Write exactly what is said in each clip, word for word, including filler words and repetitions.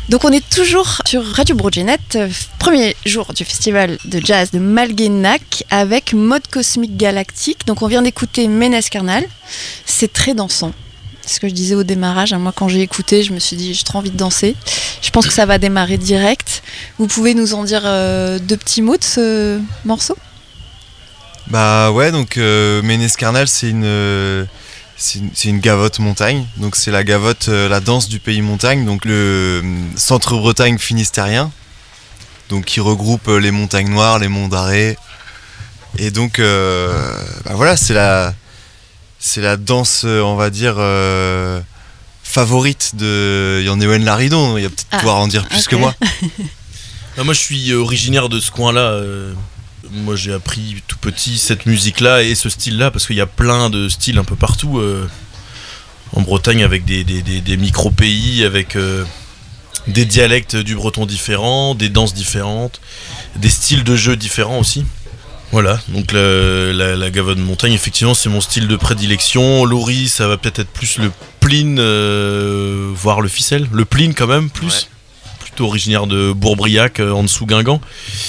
Donc on est toujours sur Radio Bourget-Net, premier jour du festival de jazz de Malguenac avec Mode Cosmique Galactique. Donc on vient d'écouter Ménez Carnal, c'est très dansant. C'est ce que je disais au démarrage, moi quand j'ai écouté je me suis dit j'ai trop envie de danser. Je pense que ça va démarrer direct. Vous pouvez nous en dire euh, deux petits mots de ce morceau ? Bah ouais, donc euh, Ménez Carnal c'est une... Euh... C'est une, c'est une gavotte montagne, donc c'est la gavotte, euh, la danse du pays montagne, donc le euh, centre-Bretagne finistérien, donc qui regroupe euh, les montagnes noires, les monts d'Arrée, et donc euh, bah voilà, c'est la, c'est la danse, euh, on va dire, euh, favorite de Yann-Ewen Laridon, il va peut-être ah, pouvoir en dire plus okay. que moi. Bah, moi je suis originaire de ce coin-là. Euh... Moi j'ai appris tout petit cette musique-là et ce style-là parce qu'il y a plein de styles un peu partout euh, en Bretagne avec des, des, des, des micro-pays, avec euh, des dialectes du breton différents, des danses différentes, des styles de jeu différents aussi. Voilà, donc la, la, la gavotte de montagne, effectivement c'est mon style de prédilection. Laurie, ça va peut-être être plus le pline, euh, voire le ficelle. Le pline quand même, plus. Ouais. Plutôt originaire de Bourbriac, euh, en dessous Guingamp.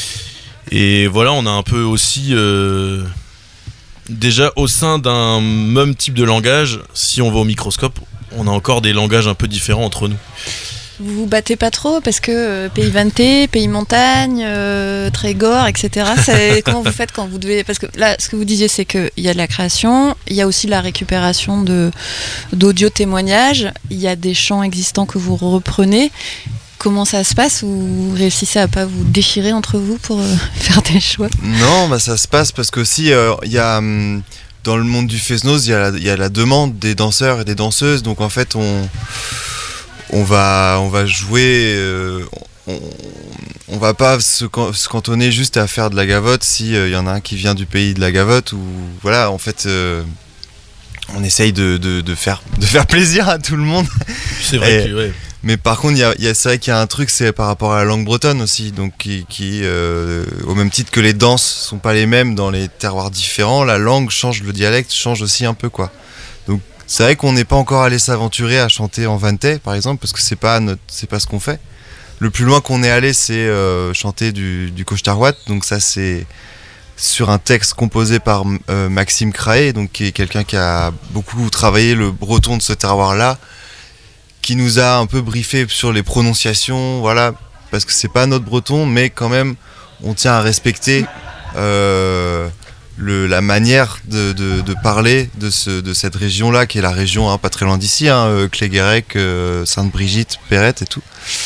Et voilà, on a un peu aussi, euh, déjà au sein d'un même type de langage, si on va au microscope, on a encore des langages un peu différents entre nous. Vous vous battez pas trop parce que euh, pays vanté, pays montagne, euh, Trégor, et cetera. C'est, comment vous faites quand vous devez... Parce que là, ce que vous disiez, c'est qu'il y a de la création, il y a aussi la récupération de, d'audio témoignages, il y a des chants existants que vous reprenez. Comment ça se passe ? Vous réussissez à pas vous déchirer entre vous pour euh, faire des choix ? Non, bah ça se passe parce que si il euh, y a hum, dans le monde du Fesnoz, il y a il y a la demande des danseurs et des danseuses, donc en fait on on va on va jouer, euh, on, on va pas se, se cantonner juste à faire de la gavotte si il euh, y en a un qui vient du pays de la gavotte ou voilà en fait. Euh, on essaye de, de, de, faire, de faire plaisir à tout le monde. C'est vrai et, que ouais. Mais par contre, y a, y a, c'est vrai qu'il y a un truc, c'est par rapport à la langue bretonne aussi, donc qui, qui euh, au même titre que les danses sont pas les mêmes dans les terroirs différents, la langue change, le dialecte change aussi un peu quoi. Donc c'est vrai qu'on n'est pas encore allé s'aventurer à chanter en vantais par exemple, parce que c'est pas notre, c'est pas ce qu'on fait. Le plus loin qu'on est allé, c'est euh, chanter du, du Cochtarouat, donc ça c'est sur un texte composé par euh, Maxime Craé, donc qui est quelqu'un qui a beaucoup travaillé le breton de ce terroir-là, qui nous a un peu briefé sur les prononciations, voilà, parce que c'est pas notre breton, mais quand même, on tient à respecter euh, le, la manière de, de, de parler de, ce, de cette région-là, qui est la région hein, pas très loin d'ici, hein, euh, Cléguérec, euh, Sainte-Brigitte, Perrette et tout.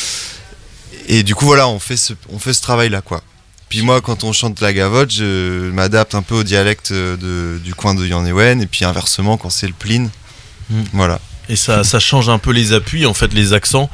Et du coup, voilà, on fait ce, on fait ce travail-là, quoi. Puis moi, quand on chante la gavotte, je m'adapte un peu au dialecte de, du coin de Yann-Ewen, et puis inversement, quand c'est le pline, mmh. voilà. Et ça, ça change un peu les appuis, en fait, les accents,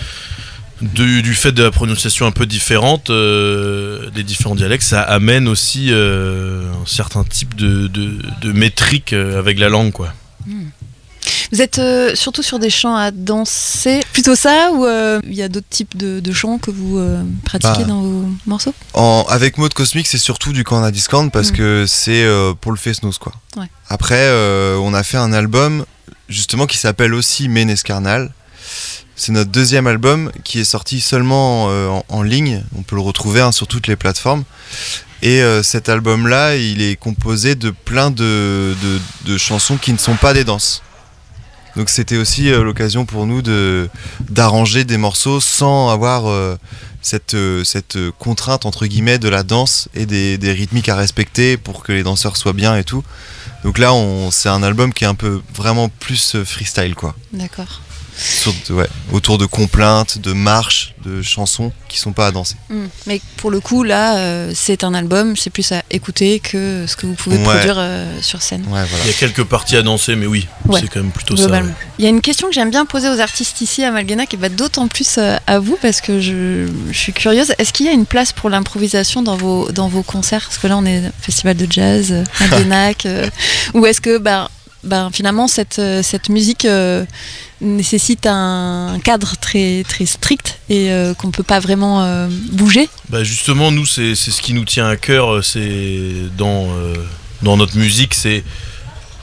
du, du fait de la prononciation un peu différente euh, des différents dialectes, ça amène aussi euh, un certain type de, de, de métrique avec la langue, quoi. Mmh. Vous êtes euh, surtout sur des chants à danser, plutôt ça, ou il euh, y a d'autres types de, de chants que vous euh, pratiquez bah, dans vos morceaux ? en, Avec Mode Cosmique, c'est surtout du Corna Discount parce mmh. que c'est euh, pour le Fesnoz, quoi. Ouais. Après, euh, on a fait un album justement qui s'appelle aussi Ménez Carnal. C'est notre deuxième album qui est sorti seulement euh, en, en ligne. On peut le retrouver hein, sur toutes les plateformes. Et euh, cet album-là, il est composé de plein de, de, de chansons qui ne sont pas des danses. Donc c'était aussi euh, l'occasion pour nous de, d'arranger des morceaux sans avoir euh, cette, euh, cette contrainte entre guillemets de la danse et des, des rythmiques à respecter pour que les danseurs soient bien et tout. Donc là, on, c'est un album qui est un peu vraiment plus freestyle, quoi. D'accord. Sur, ouais, autour de complaintes, de marches, de chansons qui sont pas à danser. Mmh. Mais pour le coup, là, euh, c'est un album, c'est plus à écouter que ce que vous pouvez ouais. produire euh, sur scène. Ouais, voilà. Il y a quelques parties à danser, mais oui, ouais. c'est quand même plutôt globalement. Ça. Ouais. Il y a une question que j'aime bien poser aux artistes ici à Malguenac, et bah, d'autant plus euh, à vous, parce que je, je suis curieuse. Est-ce qu'il y a une place pour l'improvisation dans vos, dans vos concerts ? Parce que là, on est festival de jazz, Malguenac, euh, ou est-ce que... Bah, Ben, finalement cette, cette musique euh, nécessite un cadre très, très strict et euh, qu'on ne peut pas vraiment euh, bouger. Bah justement, nous, c'est, c'est ce qui nous tient à cœur, c'est dans, euh, dans notre musique, c'est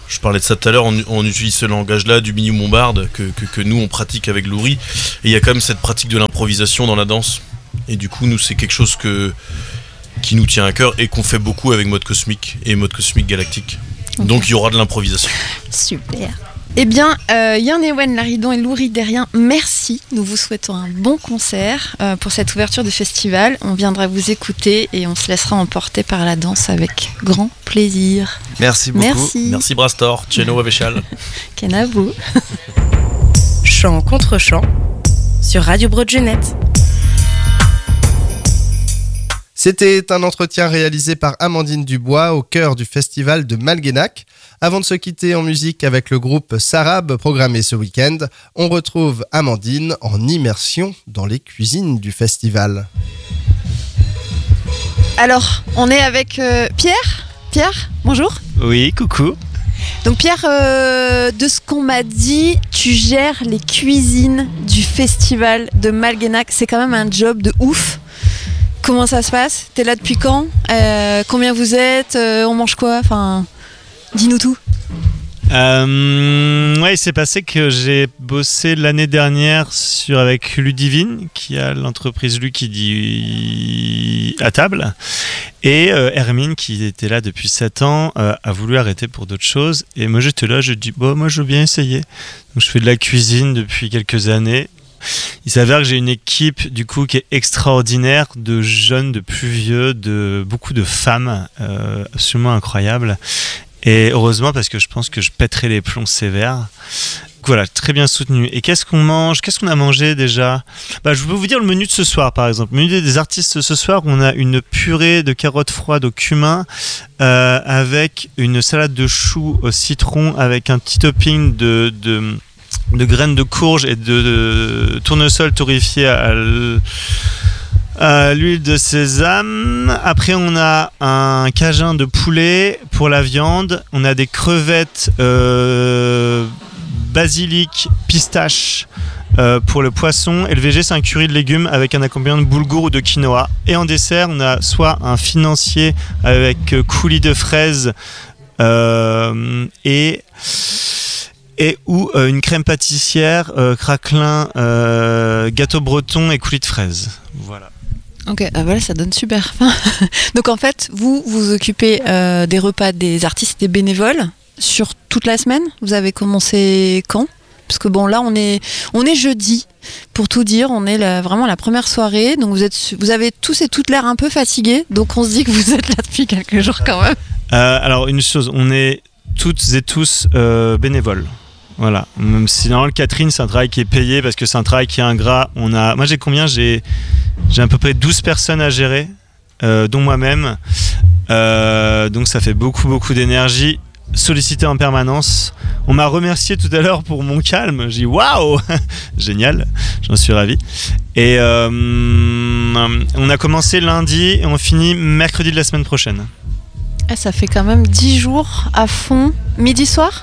je parlais de ça tout à l'heure, on, on utilise ce langage-là du mini bombarde que, que, que nous on pratique avec Louri. Et il y a quand même cette pratique de l'improvisation dans la danse. Et du coup, nous, c'est quelque chose que, qui nous tient à cœur et qu'on fait beaucoup avec Mode Cosmique et Mode Cosmique Galactique. Okay. Donc il y aura de l'improvisation. Super. Eh bien, euh, Yann Ewen, Laridon et Louri Derrien, merci. Nous vous souhaitons un bon concert euh, pour cette ouverture du festival. On viendra vous écouter et on se laissera emporter par la danse avec grand plaisir. Merci beaucoup. Merci. Merci Brastor. Tcheno Avechal. Ken à vous. Chant contre chant sur Radio Broadgenette. C'était un entretien réalisé par Amandine Dubois au cœur du festival de Malguénac. Avant de se quitter en musique avec le groupe Sarab programmé ce week-end, on retrouve Amandine en immersion dans les cuisines du festival. Alors, on est avec euh, Pierre. Pierre, bonjour. Oui, coucou. Donc Pierre, euh, de ce qu'on m'a dit, tu gères les cuisines du festival de Malguénac. C'est quand même un job de ouf. Comment ça se passe ? T'es là depuis quand ? euh, Combien vous êtes ? euh, On mange quoi ? Enfin, dis-nous tout. Euh, ouais, il s'est passé que j'ai bossé l'année dernière sur, avec Ludivine, qui a l'entreprise Lu qui dit à table. Et euh, Hermine, qui était là depuis sept ans, euh, a voulu arrêter pour d'autres choses. Et moi, j'étais là, je dis, bon, moi, je veux bien essayer. Donc, je fais de la cuisine depuis quelques années. Il s'avère que j'ai une équipe du coup qui est extraordinaire, de jeunes, de plus vieux, de beaucoup de femmes, euh, absolument incroyables. Et heureusement, parce que je pense que je pèterai les plombs sévères. Voilà, très bien soutenu. Et qu'est-ce qu'on mange ? Qu'est-ce qu'on a mangé déjà ? Bah, je peux vous dire le menu de ce soir, par exemple. Le menu des artistes ce soir, on a une purée de carottes froides au cumin euh, avec une salade de choux au citron avec un petit topping de... de de graines de courge et de, de tournesol torréfié à, à l'huile de sésame. Après, on a un cajun de poulet pour la viande. On a des crevettes euh, basilic, pistache euh, pour le poisson. Et le végé, c'est un curry de légumes avec un accompagnement de boulgour ou de quinoa. Et en dessert, on a soit un financier avec euh, coulis de fraises euh, et... et ou euh, une crème pâtissière, euh, craquelin, euh, gâteau breton et coulis de fraises. Voilà. Ok, ah voilà, ça donne super faim. Donc en fait, vous vous occupez euh, des repas des artistes, des bénévoles sur toute la semaine. Vous avez commencé quand ? Parce que bon, là, on est, on est jeudi. Pour tout dire, on est la, vraiment la première soirée. Donc vous, êtes, vous avez tous et toutes l'air un peu fatigués. Donc on se dit que vous êtes là depuis quelques jours quand même. Euh, alors une chose, on est toutes et tous euh, bénévoles. Voilà, même si dans le catering c'est un travail qui est payé parce que c'est un travail qui est ingrat. On a, moi j'ai combien j'ai, j'ai à peu près douze personnes à gérer, euh, dont moi-même. Euh, donc ça fait beaucoup beaucoup d'énergie, sollicité en permanence. On m'a remercié tout à l'heure pour mon calme. J'ai dit waouh, génial, j'en suis ravi. Et euh, on a commencé lundi et on finit mercredi de la semaine prochaine. Ah, ça fait quand même dix jours à fond, midi soir.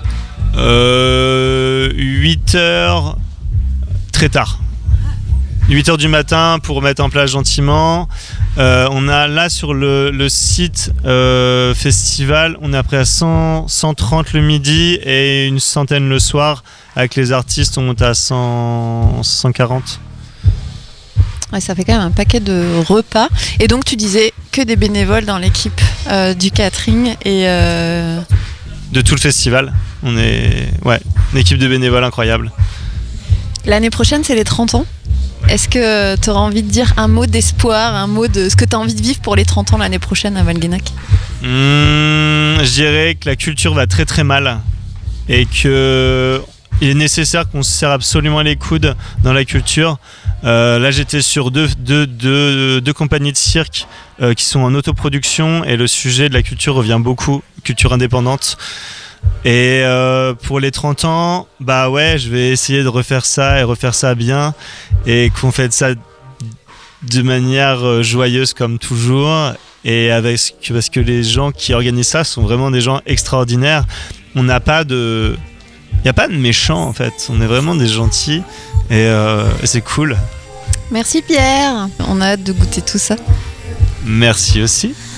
Euh, huit heures, très tard. huit heures du matin pour mettre en place gentiment. Euh, on a là sur le, le site euh, festival, on est après à cent, cent trente le midi et une centaine le soir. Avec les artistes, on monte à cent, cent quarante. Ouais, ça fait quand même un paquet de repas. Et donc tu disais que des bénévoles dans l'équipe euh, du catering et... Euh... De tout le festival. On est ouais, une équipe de bénévoles incroyable. L'année prochaine, c'est les trente ans. Est-ce que tu auras envie de dire un mot d'espoir, un mot de ce que tu as envie de vivre pour les trente ans l'année prochaine à Malguénac ? mmh, Je dirais que la culture va très très mal et que il est nécessaire qu'on se serre absolument les coudes dans la culture. Euh, là, j'étais sur deux, deux, deux, deux compagnies de cirque euh, qui sont en autoproduction et le sujet de la culture revient beaucoup, culture indépendante. Et euh, pour les trente ans, bah ouais, je vais essayer de refaire ça et refaire ça bien et qu'on fait ça de manière joyeuse comme toujours et avec parce que les gens qui organisent ça sont vraiment des gens extraordinaires. On n'a pas de, il n'y a pas de méchants en fait. On est vraiment des gentils et euh, c'est cool. Merci Pierre. On a hâte de goûter tout ça. Merci aussi.